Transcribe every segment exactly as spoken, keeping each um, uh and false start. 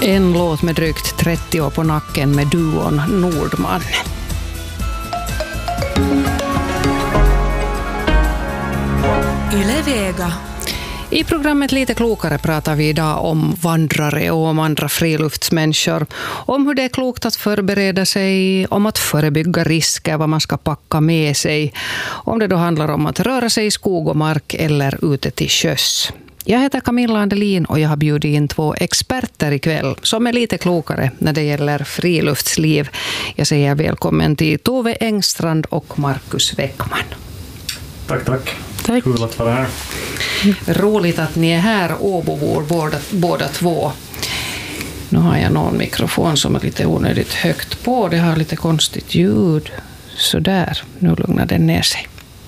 En låt med drygt trettio år på nacken med duon Nordman. Yle Vega. I programmet Lite klokare pratar vi idag om vandrare och om andra friluftsmänniskor. Om hur det är klokt att förbereda sig, om att förebygga risker, vad man ska packa med sig. Om det då handlar om att röra sig i skog och mark eller ute till sjöss. Jag heter Camilla Andelin och jag har bjudit in två experter ikväll som är lite klokare när det gäller friluftsliv. Jag säger välkommen till Tove Engstrand och Markus Weckman. Tack, tack. Tack. Kul att vara här. Roligt att ni är här, Åbobor, båda, båda två. Nu har jag någon mikrofon som är lite onödigt högt på. Det har lite konstigt ljud. Så där, nu lugnar den ner sig.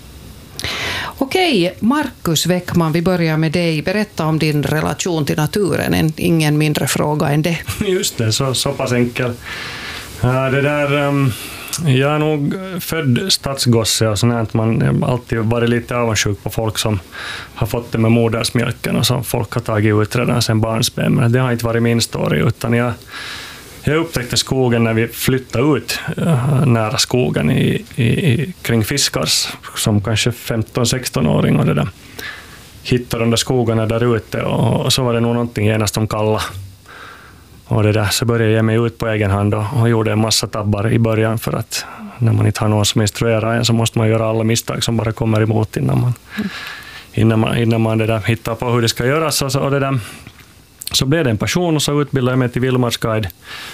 Okej, Markus Weckman, vi börjar med dig. Berätta om din relation till naturen. En, ingen mindre fråga än det. Just det, så, så pass enkel. Uh, det där, um, jag är nog född stadsgosse och sånt att man alltid varit lite avundsjuk på folk som har fått det med modersmjölken och som folk har tagit ut redan sedan barnsben. Men det har inte varit min story, utan jag Jag upptäckte skogen när vi flyttade ut uh, nära skogen i, i, i, kring Fiskars som kanske femton-sexton-åring och det där. Hittade de där skogarna där ute och, och så var det nog någonting genast om kalla. Och det där, så började jag ge mig ut på egen hand och, och gjorde en massa tabbar i början för att när man inte har någon som instruerar en så måste man göra alla misstag som bara kommer emot innan man, mm. innan man, innan man det där hittar på hur det ska göras. Och, så, och det där. Så blev det en passion och så utbildade jag mig till vildmarksguide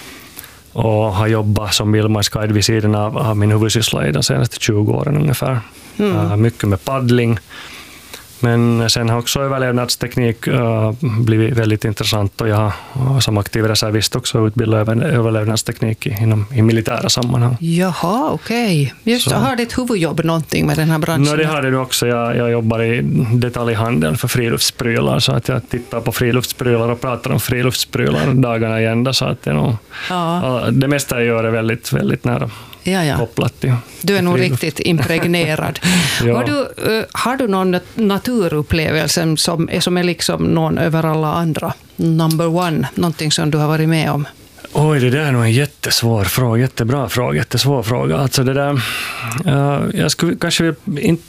och har jobbat som vildmarksguide vid sidan av, av min huvudsyssla i de senaste tjugo åren ungefär. Mm. Uh, mycket med paddling. Men sen har också överlevnadsteknik uh, blivit väldigt intressant och jag har som aktiv reservist också utbildat över, överlevnadsteknik i, inom, i militära sammanhang. Jaha, okej. Okay. Just så. Har ditt huvudjobb någonting med den här branschen? No, det har det också. Jag, jag jobbar i detaljhandeln för friluftsprylar så att jag tittar på friluftsprylar och pratar om friluftsprylar dagarna i ända så att det, nog, ja. det mesta jag gör är väldigt, väldigt nära. Ja, ja. Kopplat till du är nog friluft. Riktigt impregnerad. Ja. Har, du, uh, har du någon naturupplevelse som är, som är liksom någon över alla andra? Number one, någonting som du har varit med om? Oj, det där är nog en jättesvår fråga, jättebra fråga, jättesvår fråga. Alltså det där, uh, jag skulle kanske inte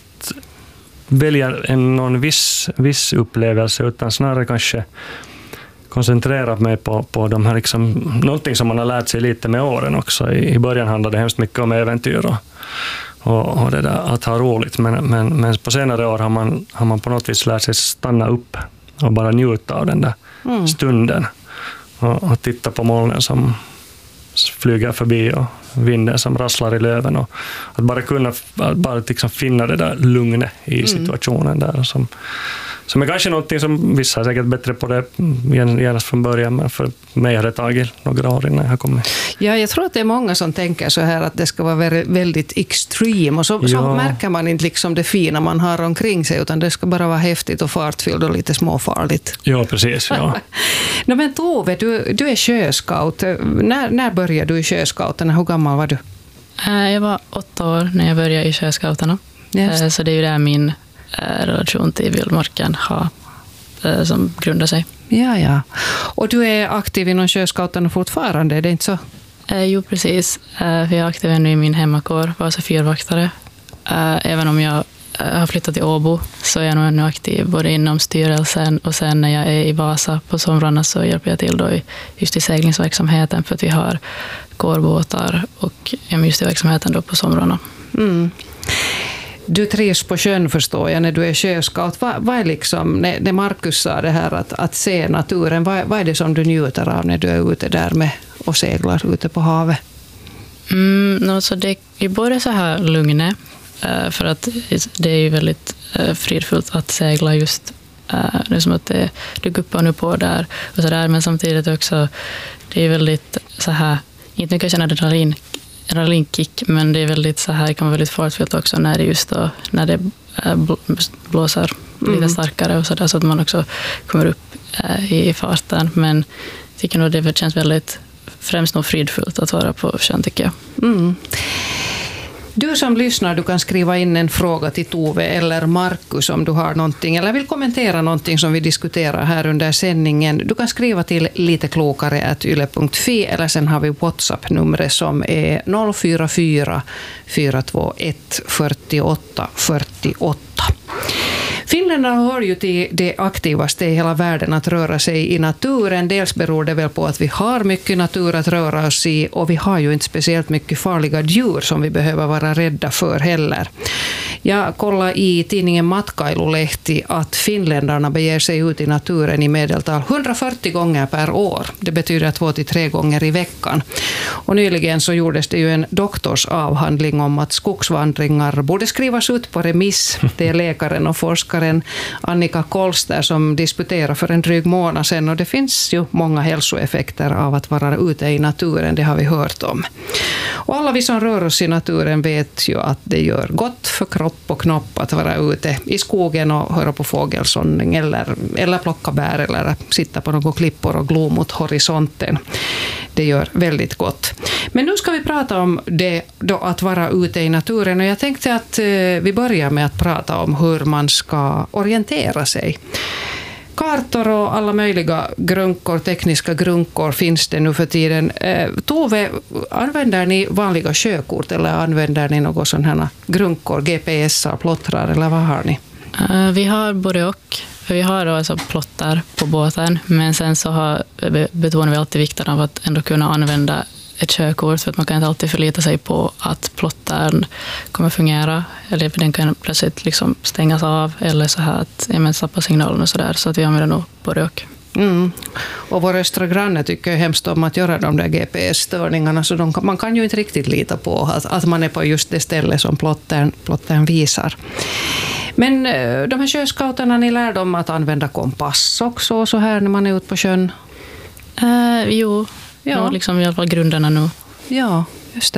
välja en, någon viss, viss upplevelse utan snarare kanske koncentrerat mig på, på de här liksom, någonting som man har lärt sig lite med åren också. I, i början handlade det hemskt mycket om äventyr och, och, och det där, att ha roligt. Men, men, men på senare år har man, har man på något vis lärt sig stanna upp och bara njuta av den där mm. stunden. Och, och titta på molnen som flyger förbi och vinden som rasslar i löven. Och att bara kunna att bara liksom finna det där lugnet i situationen mm. där som Som är kanske någonting som vissa är säkert bättre på det genast från början, men för mig har det tagit några år innan jag har kommit. Ja, jag tror att det är många som tänker så här att det ska vara väldigt extrem och så, ja. så märker man inte liksom det fina man har omkring sig utan det ska bara vara häftigt och fartfyllt och lite småfarligt. Ja, precis. Ja. no, men Tove, du, du är sjöscout. När, när började du i sjöscouterna? Hur gammal var du? Jag var åtta år när jag började i sjöscouterna. Just. Så det är ju där min relation till vildmarken har, som grundar sig. Ja, ja. Och du är aktiv inom sjöscouterna fortfarande, är det inte så? Eh, jo, precis. Eh, jag är aktiv nu i min hemmakår, Vasa fyrvaktare. Eh, även om jag eh, har flyttat till Åbo så är jag nog ännu aktiv både inom styrelsen och sen när jag är i Vasa på somrarna så hjälper jag till då i, just i seglingsverksamheten för att vi har kårbåtar och just i verksamheten då på somrarna. Mm. Du trivs på sjön förstår jag när du är sjöscout. Vad, vad är liksom, när, när Markus sa det här att, att se naturen, vad, vad är det som du njuter av när du är ute där med och seglar ute på havet? Mm, alltså det är både så här lugnet, för att det är ju väldigt fridfullt att segla just. Det är som att det, du guppar nu på där och så där, men samtidigt också det är väldigt så här, inte mycket känna adrenalin adrenalinkick, men det är väldigt så här, kan vara väldigt fartfyllt också när det just då, när det blåser mm. lite starkare och så där, så att man också kommer upp i farten, men jag tycker nog det känns väldigt främst nog fridfullt att vara på sjön tycker jag. Mm. Du som lyssnar, du kan skriva in en fråga till Tove eller Markus om du har någonting eller vill kommentera någonting som vi diskuterar här under sändningen. Du kan skriva till liteklokare at yle punkt fi eller sen har vi WhatsApp-numret som är noll fyra fyra fyra två ett fyrtioåtta fyrtioåtta. Finländarna hör ju till det aktivaste i hela världen att röra sig i naturen. Dels beror det väl på att vi har mycket natur att röra oss i och vi har ju inte speciellt mycket farliga djur som vi behöver vara rädda för heller. Jag kollade i tidningen Matkailulehti att finländarna beger sig ut i naturen i medeltal hundrafyrtio gånger per år. Det betyder två till tre gånger i veckan. Och nyligen så gjordes det ju en doktorsavhandling om att skogsvandringar borde skrivas ut på remiss. Det är läkaren och forskaren Annika Kolster som disputerade för en dryg månad sedan och det finns ju många hälsoeffekter av att vara ute i naturen, det har vi hört om. Och alla vi som rör oss i naturen vet ju att det gör gott för kropp och knopp att vara ute i skogen och höra på fågelsång eller, eller plocka bär eller sitta på några klippor och glo mot horisonten. Det gör väldigt gott. Men nu ska vi prata om det då att vara ute i naturen och jag tänkte att eh, vi börjar med att prata om hur man ska orientera sig. Kartor och alla möjliga grunkor, tekniska grunkor finns det nu för tiden. Eh, Tove, använder ni vanliga sjökort eller använder ni något sån här grunkor, G P S, plottrar eller vad har ni? Uh, vi har både och. Vi har då alltså plottar på båten, men sen så har, betonar vi alltid vikten av att ändå kunna använda ett körkort, för att man kan inte alltid förlita sig på att plottaren kommer fungera, eller den kan plötsligt liksom stängas av, eller så här att ja, tappa signalen och sådär, så att vi använder nog både och. Mm. Och våra östra grannar tycker hemskt om att göra de där G P S-störningarna, så de, man kan ju inte riktigt lita på att, att man är på just det ställe som plottaren, plottaren visar. Men de här sjöskauterna, ni lär dem att använda kompass också så här när man är ute på sjön? Uh, jo, ja. Nå, liksom i alla fall grunderna nu. Ja,